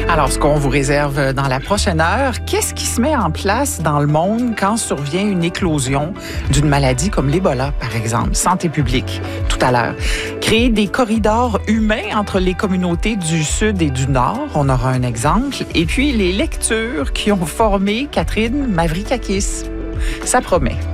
Alors, ce qu'on vous réserve dans la prochaine heure, qu'est-ce qui se met en place dans le monde quand survient une éclosion d'une maladie comme l'Ebola, par exemple? Santé publique, tout à l'heure. Créer des corridors humains entre les communautés du Sud et du Nord, on aura un exemple. Et puis, les lectures qui ont formé Catherine Mavrikakis. Ça promet.